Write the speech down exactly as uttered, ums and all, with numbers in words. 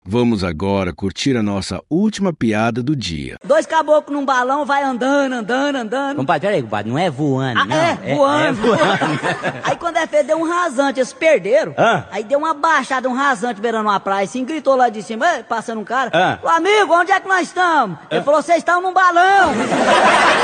Vamos agora curtir a nossa última piada do dia. Dois caboclos num balão, vai andando, andando, andando. Compadre, peraí, compadre, não é voando, Ah, não. é, é voando. É, voando. Aí quando é feio, deu um rasante, eles perderam. Ah. Aí deu uma baixada, um rasante beirando uma praia, assim, gritou lá de cima, "Ei", passando um cara. Ah. Falou, amigo, onde é que nós estamos? Ele falou, vocês estão num balão.